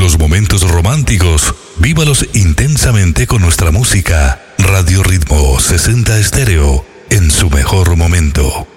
Los momentos románticos, vívalos intensamente con nuestra música. Radio Ritmo 60 Estéreo, en su mejor momento.